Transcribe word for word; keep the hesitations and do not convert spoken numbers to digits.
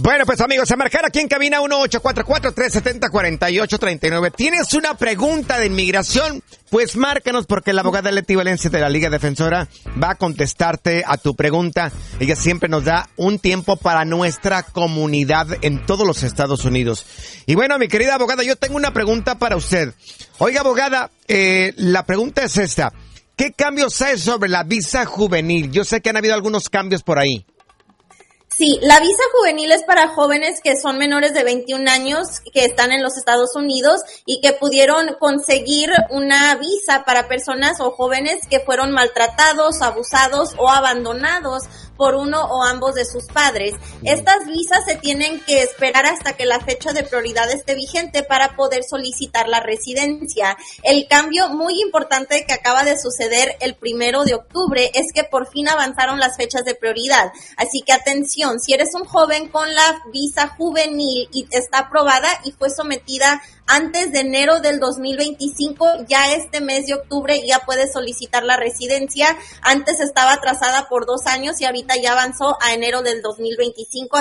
Bueno, pues amigos, a marcar aquí en cabina uno ocho cuatro cuatro, tres siete cero, cuatro ocho tres nueve. ¿Tienes una pregunta de inmigración? Pues márcanos porque la abogada Leti Valencia de la Liga Defensora va a contestarte a tu pregunta. Ella siempre nos da un tiempo para nuestra comunidad en todos los Estados Unidos. Y bueno, mi querida abogada, yo tengo una pregunta para usted. Oiga, abogada, eh, la pregunta es esta. ¿Qué cambios hay sobre la visa juvenil? Yo sé que han habido algunos cambios por ahí. Sí, la visa juvenil es para jóvenes que son menores de veintiún años, que están en los Estados Unidos y que pudieron conseguir una visa para personas o jóvenes que fueron maltratados, abusados o abandonados por uno o ambos de sus padres. Estas visas se tienen que esperar hasta que la fecha de prioridad esté vigente para poder solicitar la residencia. El cambio muy importante que acaba de suceder el primero de octubre es que por fin avanzaron las fechas de prioridad. Así que atención, si eres un joven con la visa juvenil y está aprobada y fue sometida antes de enero del dos mil veinticinco, ya este mes de octubre ya puedes solicitar la residencia. Antes estaba atrasada por dos años y ahorita ya avanzó a enero del dos mil veinticinco.